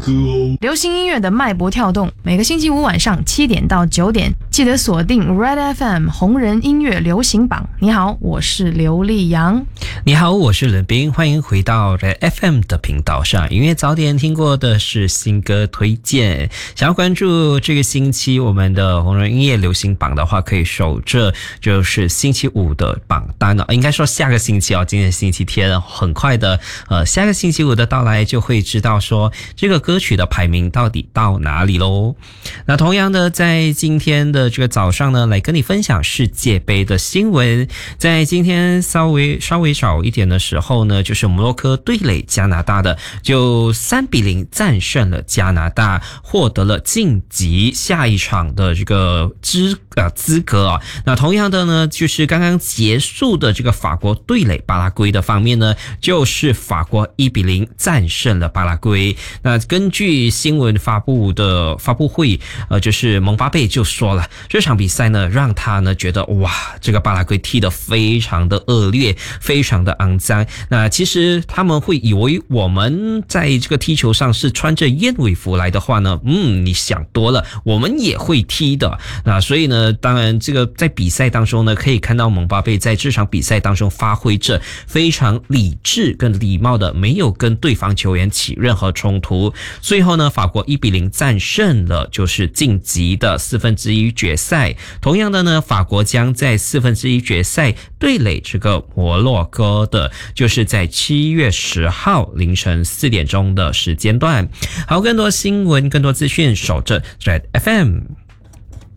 歌哦。 流行音乐的脉搏跳动，每个星期五晚上7点到9点，记得锁定 Red FM 红人音乐流行榜。你好，我是刘丽阳。 你好，我是冷冰，欢迎回到 Red FM 的频道上。音乐早点听过的是新歌推荐，想要关注这个星期我们的红人音乐流行榜的话，可以守着就是星期五的榜单了。应该说下个星期哦，今天星期天，很快的下个星期五的到来就会知道说这个歌曲的排名到底到哪里咯。那同样的，在今天的这个早上呢，来跟你分享世界杯的新闻。在今天稍微早一点的时候呢，就是摩洛哥对垒加拿大的，就3-0战胜了加拿大，获得了晋级下一场的这个资格啊。那同样的呢，就是刚刚结束的这个法国对垒巴拉圭的方面呢，就是法国1-0战胜了巴拉圭。那根据新闻发布会，就是蒙巴贝就说了，这场比赛呢，让他呢觉得哇，这个巴拉圭踢得非常的恶劣，非常的肮脏。那其实他们会以为我们在这个踢球上是穿着燕尾服来的话呢，你想多了，我们也会踢的。那所以呢，当然这个在比赛当中呢，可以看到蒙巴贝在这场比赛当中发挥着非常理智跟礼貌的，没有跟对方球员起任何冲突。最后呢，法国1-0战胜了，就是晋级的1/4决赛。同样的呢，法国将在1/4决赛对垒这个摩洛哥的，就是在7月10号凌晨4点钟的时间段。好，更多新闻更多资讯守着 Red FM。